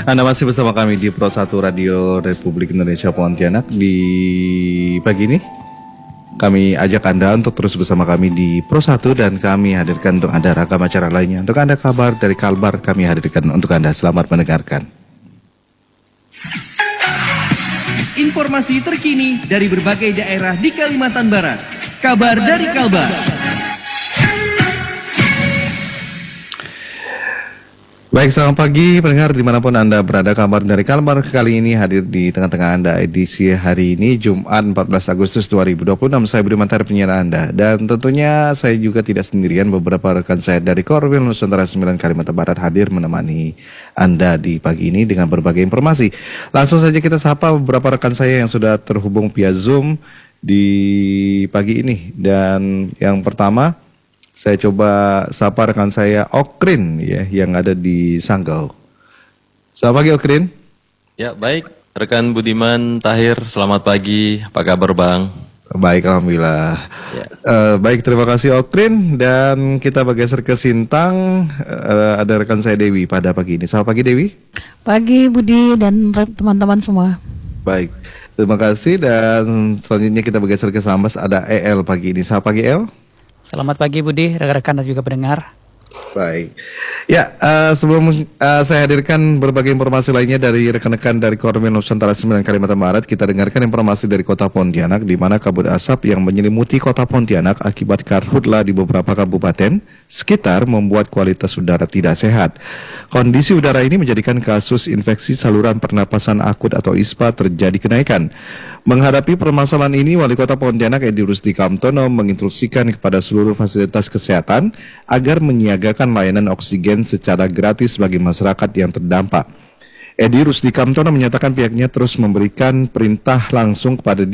Anda masih bersama kami di Pro 1 Radio Republik Indonesia Pontianak. Di pagi ini kami ajak Anda untuk terus bersama kami di Pro 1 dan kami hadirkan untuk Anda ragam acara lainnya. Untuk Anda kabar dari Kalbar kami hadirkan untuk Anda. Selamat mendengarkan. Informasi terkini dari berbagai daerah di Kalimantan Barat. Kabar dari Kalbar. Baik, selamat pagi pendengar dimanapun Anda berada. Kabar dari Kalbar kali ini hadir di tengah-tengah Anda edisi hari ini Jumat 14 Agustus 2026. Saya Budi Mantari penyiar Anda. Dan tentunya saya juga tidak sendirian. Beberapa rekan saya dari Korwil Nusantara 9 Kalimantan Barat hadir menemani Anda di pagi ini dengan berbagai informasi. Langsung saja kita sapa beberapa rekan saya yang sudah terhubung via Zoom di pagi ini. Dan yang pertama, saya coba sapa rekan saya Okrin ya yang ada di Sanggau. Selamat pagi Okrin. Ya baik, rekan Budiman, Tahir, selamat pagi. Apa kabar Bang? Baik, alhamdulillah. Ya. Baik, terima kasih Okrin. Dan kita bergeser ke Sintang. Ada rekan saya Dewi pada pagi ini. Selamat pagi Dewi. Pagi Budi dan teman-teman semua. Baik, terima kasih. Dan selanjutnya kita bergeser ke Sambas. Ada EL pagi ini. Selamat pagi El. Selamat pagi Budi, rekan-rekan dan juga pendengar. Baik. Ya, sebelum saya hadirkan berbagai informasi lainnya dari rekan-rekan dari Korwil Nusantara 9 Kalimantan Barat, kita dengarkan informasi dari Kota Pontianak di mana kabut asap yang menyelimuti Kota Pontianak akibat karhutla di beberapa kabupaten sekitar membuat kualitas udara tidak sehat. Kondisi udara ini menjadikan kasus infeksi saluran pernapasan akut atau ISPA terjadi kenaikan. Menghadapi permasalahan ini, Wali Kota Pontianak Edi Rusdi Kamtono menginstruksikan kepada seluruh fasilitas kesehatan agar menyiagakan layanan oksigen secara gratis bagi masyarakat yang terdampak. Edi Rusdi Kamtono menyatakan pihaknya terus memberikan perintah langsung kepada